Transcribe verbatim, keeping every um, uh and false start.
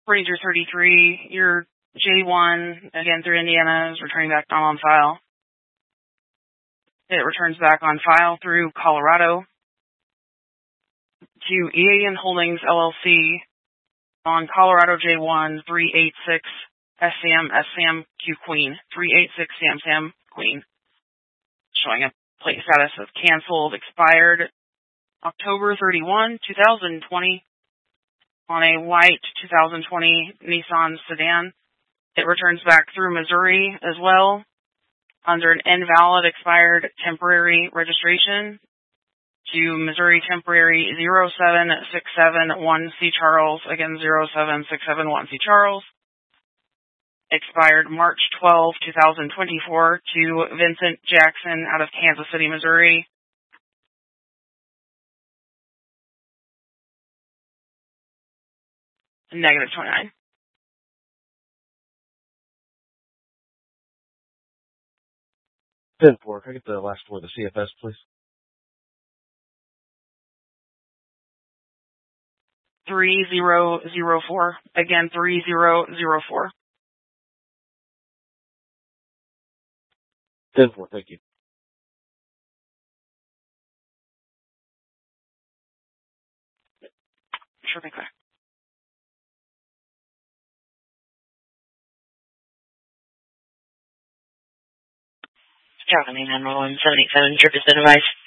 Ranger thirty-three, your J one, again through Indiana, is returning back not on file. It returns back on file through Colorado to E A N Holdings, L L C, on Colorado J one, three eight six S C M S C M Q Queen, three eight six C M C M Queen, showing a plate status of canceled, expired October thirty-first, two thousand twenty, on a white two thousand twenty Nissan sedan. It returns back through Missouri as well, under an invalid expired temporary registration to Missouri temporary zero seven six seven one C Charles, again zero seven six seven one C Charles, expired March twelfth, two thousand twenty-four to Vincent Jackson out of Kansas City, Missouri. Negative twenty-nine. ten four, can I get the last four of the C F S, please? three zero zero four. Again, three zero zero four. ten four, thank you. Sure thing, sir. Germany nine one one seven eight seven, Jervis advice.